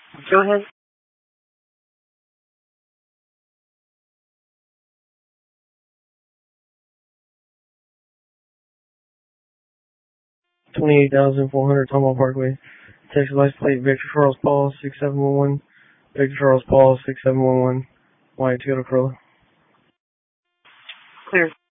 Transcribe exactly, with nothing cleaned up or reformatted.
Go ahead. twenty-eight thousand four hundred Tomahawk Parkway. Texas license plate Victor Charles Paul six seven one one. Victor Charles Paul six seven one one. White Toyota Corolla. Clear.